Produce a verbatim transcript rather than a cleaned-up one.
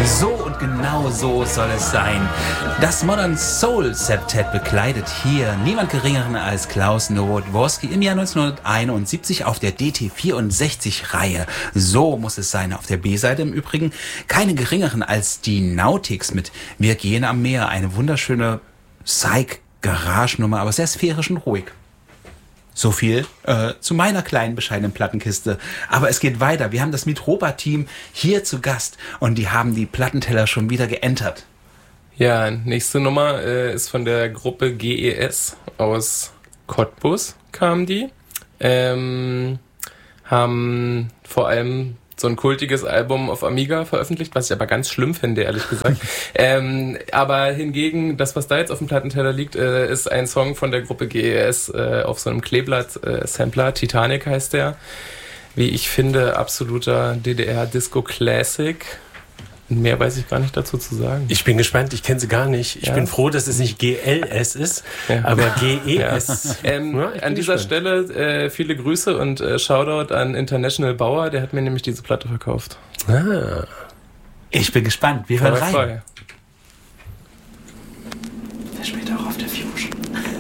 So und genau so soll es sein. Das Modern Soul Septet bekleidet hier niemand geringeren als Klaus Nowotworski im Jahr neunzehnhunderteinundsiebzig auf der D T vierundsechzig-Reihe. So muss es sein. Auf der B-Seite im Übrigen keine geringeren als die Nautics mit Wir gehen am Meer. Eine wunderschöne Psych-Garage-Nummer, aber sehr sphärisch und ruhig. So viel äh, zu meiner kleinen, bescheidenen Plattenkiste. Aber es geht weiter. Wir haben das Mitropa-Team hier zu Gast und die haben die Plattenteller schon wieder geentert. Ja, nächste Nummer äh, ist von der Gruppe G E S aus Cottbus, kamen die. Ähm, haben vor allem so ein kultiges Album auf Amiga veröffentlicht, was ich aber ganz schlimm finde, ehrlich gesagt. ähm, aber hingegen, das, was da jetzt auf dem Plattenteller liegt, äh, ist ein Song von der Gruppe G E S äh, auf so einem Kleeblatt-Sampler. Äh, Titanic heißt der. Wie ich finde, absoluter D D R-Disco-Classic. Mehr weiß ich gar nicht dazu zu sagen. Ich bin gespannt, ich kenne sie gar nicht. Ich ja. bin froh, dass es nicht G L S ist, ja. aber G E S. Ja. Ähm, ja, an dieser gespannt. Stelle äh, viele Grüße und äh, Shoutout an International Bauer, der hat mir nämlich diese Platte verkauft. Ah. Ich bin gespannt, wir hören rein. Frei.